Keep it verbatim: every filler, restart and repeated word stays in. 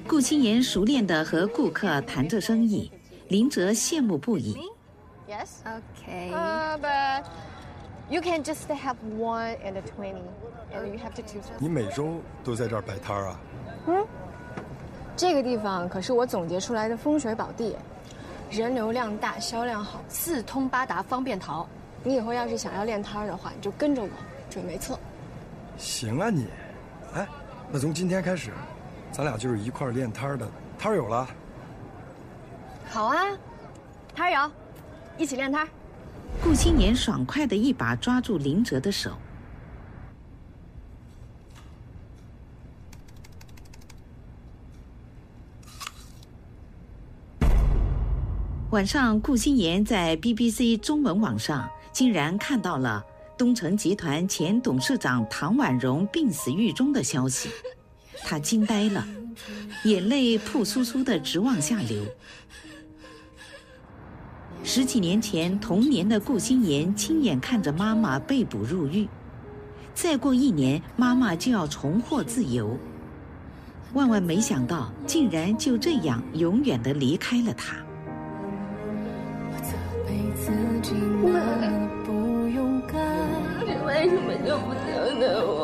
顾清言熟练地和顾客谈着生意，林哲羡慕不已。 Yes. Okay. Uh, but you can just have one and a twenty, and you have to choose. 你每周都在这儿摆摊儿啊？ 嗯，这个地方可是我总结出来的风水宝地，人流量大，销量好， 四通八达，方便淘。 你以后要是想要练摊儿的话，你就跟着我，准没错。 行啊你，哎，那从今天开始，咱俩就是一块儿练摊儿的摊儿友了。 好啊，摊儿友，一起练摊儿。 顾清言爽快地一把抓住林哲的手。晚上，顾清言在 B B C 中文网上竟然看到了东城集团前董事长唐婉容病死狱中的消息，他惊呆了，眼泪扑簌簌地直往下流。十几年前，童年的顾清言亲眼看着妈妈被捕入狱，再过一年，妈妈就要重获自由。万万没想到，竟然就这样永远地离开了他。 你为什么就不等等我？